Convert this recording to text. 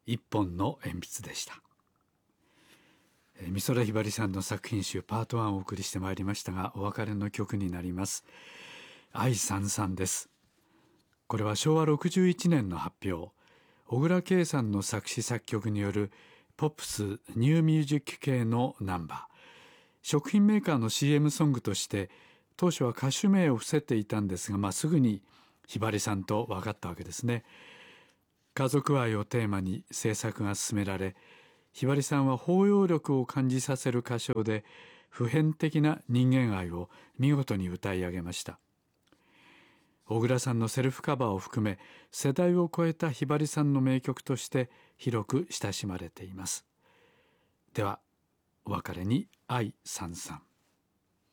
一本の鉛筆でした。美空ひばりさんの作品集パート1をお送りしてまいりましたが、お別れの曲になります。愛燦々です。これは昭和61年の発表。小倉圭さんの作詞作曲によるポップスニューミュージック系のナンバー。食品メーカーの CM ソングとして当初は歌手名を伏せていたんですが、すぐにひばりさんと分かったわけですね。家族愛をテーマに制作が進められ、ひばりさんは包容力を感じさせる歌唱で普遍的な人間愛を見事に歌い上げました。小倉さんのセルフカバーを含め世代を超えたひばりさんの名曲として広く親しまれています。ではお別れに愛燦々。